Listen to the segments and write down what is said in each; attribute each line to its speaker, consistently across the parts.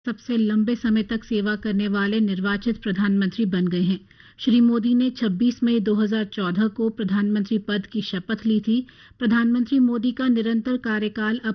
Speaker 1: सबसे लंबे समय तक सेवा करने वाले निर्वाचित प्रधानमंत्री बन गए हैं। श्री मोदी ने 26 मई 2014 को प्रधानमंत्री पद की शपथ ली थी। प्रधानमंत्री मोदी का निरंतर कार्यकाल अब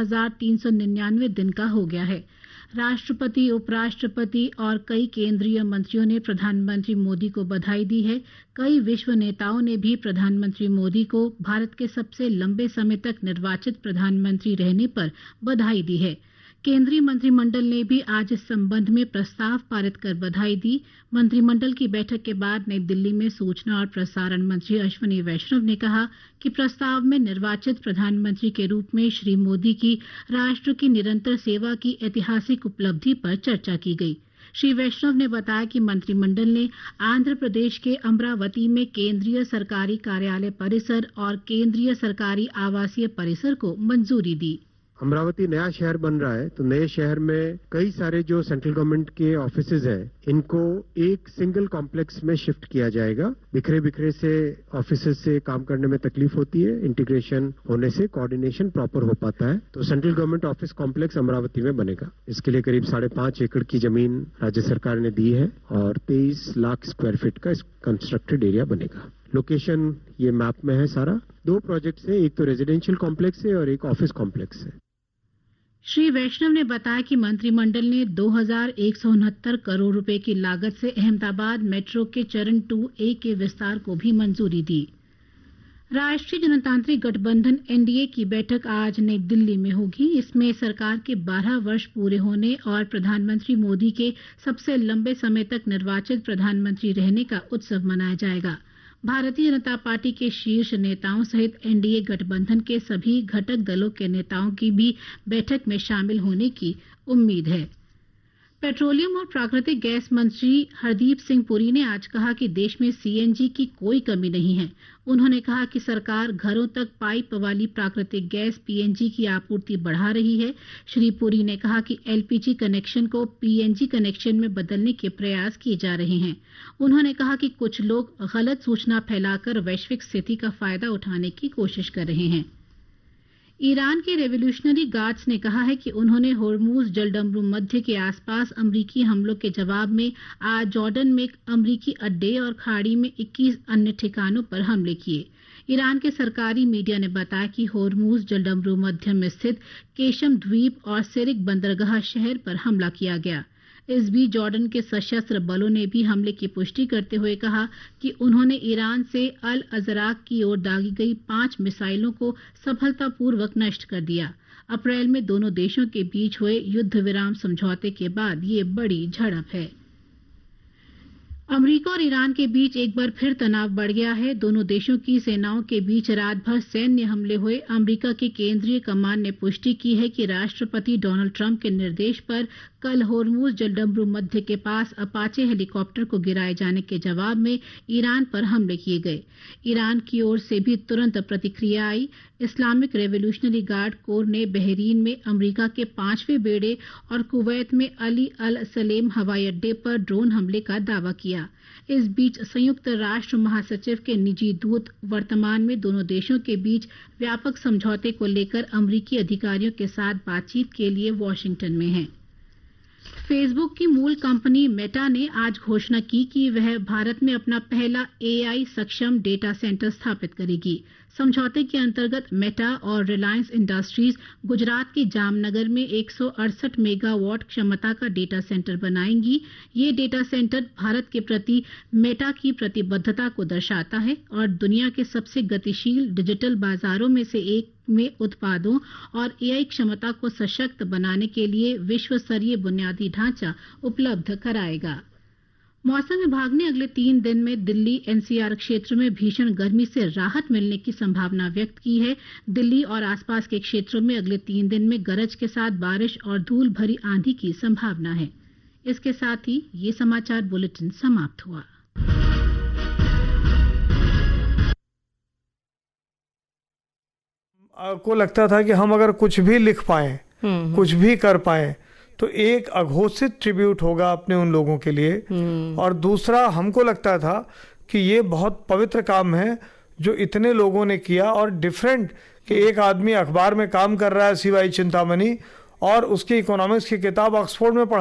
Speaker 1: 4,399 दिन का हो गया है। राष्ट्रपति, उपराष्ट्रपति और कई केंद्रीय मंत्रियों ने प्रधानमंत्री मोदी को बधाई दी है। कई विश्व नेताओं ने भी प्रधानमंत्री मोदी को भारत के सबसे लंबे समय तक निर्वाचित प्रधानमंत्री रहने पर बधाई दी है। केंद्रीय मंत्रिमंडल ने भी आज इस संबंध में प्रस्ताव पारित कर बधाई दी। मंत्रिमंडल की बैठक के बाद नई दिल्ली में सूचना और प्रसारण मंत्री अश्विनी वैष्णव ने कहा कि प्रस्ताव में निर्वाचित प्रधानमंत्री के रूप में श्री मोदी की राष्ट्र की निरंतर सेवा की ऐतिहासिक उपलब्धि पर चर्चा की गई। श्री वैष्णव ने बताया कि मंत्रिमंडल ने आंध्र प्रदेश के अमरावती में केंद्रीय सरकारी कार्यालय परिसर और केंद्रीय सरकारी आवासीय परिसर को मंजूरी दी।
Speaker 2: अमरावती नया शहर बन रहा है, तो नए शहर में कई सारे जो सेंट्रल गवर्नमेंट के ऑफिसेज हैं, इनको एक सिंगल कॉम्प्लेक्स में शिफ्ट किया जाएगा। बिखरे बिखरे से ऑफिसेज से काम करने में तकलीफ होती है, इंटीग्रेशन होने से कोऑर्डिनेशन प्रॉपर हो पाता है। तो central government office complex Amravati में बनेगा। इसके लिए करीब 5.5 एकड़ की जमीन राज्य सरकार ने दी है और 23 लाख स्क्वायर फीट का कंस्ट्रक्टेड एरिया बनेगा। लोकेशन ये मैप में है सारा। 2 प्रोजेक्ट्स है, एक तो रेजिडेंशियल कॉम्प्लेक्स है और एक ऑफिस कॉम्प्लेक्स है।
Speaker 1: श्री वैष्णव ने बताया कि मंत्रिमंडल ने 2,169 करोड़ रुपए की लागत से अहमदाबाद मेट्रो के चरण 2A के विस्तार को भी मंजूरी दी। राष्ट्रीय जनतांत्रिक गठबंधन एनडीए की बैठक आज नई दिल्ली में होगी। इसमें सरकार के 12 वर्ष पूरे होने और प्रधानमंत्री मोदी के सबसे लंबे समय तक निर्वाचित प्रधानमंत्री रहने का उत्सव मनाया जाएगा। भारतीय जनता पार्टी के शीर्ष नेताओं सहित एनडीए गठबंधन के सभी घटक दलों के नेताओं की भी बैठक में शामिल होने की उम्मीद है। पेट्रोलियम और प्राकृतिक गैस मंत्री हरदीप सिंह पुरी ने आज कहा कि देश में सीएनजी की कोई कमी नहीं है। उन्होंने कहा कि सरकार घरों तक पाइप वाली प्राकृतिक गैस पीएनजी की आपूर्ति बढ़ा रही है। श्री पुरी ने कहा कि एलपीजी कनेक्शन को पीएनजी कनेक्शन में बदलने के प्रयास किए जा रहे हैं। उन्होंने कहा कि कुछ लोग गलत सूचना फैलाकर वैश्विक स्थिति का फायदा उठाने की कोशिश कर रहे हैं। ईरान के रेवोल्यूशनरी गार्ड्स ने कहा है कि उन्होंने होर्मुज जलडमरू मध्य के आसपास अमरीकी हमलों के जवाब में आज जॉर्डन में एक अमरीकी अड्डे और खाड़ी में 21 अन्य ठिकानों पर हमले किए। ईरान के सरकारी मीडिया ने बताया कि होर्मुज जलडमरू मध्य में स्थित केशम द्वीप और सिरिक बंदरगाह शहर पर हमला किया गया। इस बीच जॉर्डन के सशस्त्र बलों ने भी हमले की पुष्टि करते हुए कहा कि उन्होंने ईरान से अल अजराक की ओर दागी गई 5 मिसाइलों को सफलतापूर्वक नष्ट कर दिया। अप्रैल में दोनों देशों के बीच हुए युद्ध विराम समझौते के बाद ये बड़ी झड़प है। अमेरिका और ईरान के बीच एक बार फिर तनाव बढ़ गया है। दोनों देशों की सेनाओं के बीच रात भर सैन्य हमले हुए। अमेरिका की केंद्रीय कमान ने पुष्टि की है कि राष्ट्रपति डोनाल्ड ट्रंप के निर्देश पर कल होर्मुज जलडमरू मध्य के पास अपाचे हेलीकॉप्टर को गिराए जाने के जवाब में ईरान पर हमले किए गए। ईरान की ओर से भी तुरंत प्रतिक्रिया आई। इस्लामिक रेवोल्यूशनरी गार्ड कोर ने बहरीन में अमेरिका के 5वें बेड़े और कुवैत में अली अल सलेम हवाई अड्डे पर ड्रोन हमले का दावा किया। इस बीच संयुक्त राष्ट्र महासचिव के निजी दूत वर्तमान में दोनों देशों के बीच व्यापक समझौते को लेकर अमेरिकी अधिकारियों के साथ बातचीत के लिए वॉशिंगटन में हैं। फेसबुक की मूल कंपनी मेटा ने आज घोषणा की कि वह भारत में अपना पहला एआई सक्षम डेटा सेंटर स्थापित करेगी। समझौते के अंतर्गत मेटा और रिलायंस इंडस्ट्रीज गुजरात के जामनगर में 168 मेगावाट क्षमता का डेटा सेंटर बनाएंगी। ये डेटा सेंटर भारत के प्रति मेटा की प्रतिबद्धता को दर्शाता है और दुनिया के सबसे गतिशील डिजिटल बाजारों में से एक में उत्पादों और एआई क्षमता को सशक्त बनाने के लिए विश्व स्तरीय बुनियादी ढांचा उपलब्ध कराएगा। मौसम विभाग ने अगले 3 दिन में दिल्ली एनसीआर क्षेत्र में भीषण गर्मी से राहत मिलने की संभावना व्यक्त की है। दिल्ली और आसपास के क्षेत्रों में अगले 3 दिन में गरज के साथ बारिश और धूल भरी आंधी की संभावना है। इसके साथ ही ये समाचार बुलेटिन समाप्त हुआ।
Speaker 3: को लगता था कि हम अगर कुछ भी लिख पाएं, कुछ भी कर पाएं, तो एक अघोषित ट्रिब्यूट होगा अपने उन लोगों के लिए। और दूसरा, हमको लगता था कि ये बहुत पवित्र काम है जो इतने लोगों ने किया और डिफरेंट, कि एक आदमी अखबार में काम कर रहा है सिवाय चिंतामणि, और उसकी इकोनॉमिक्स की किताब ऑक्सफोर्ड में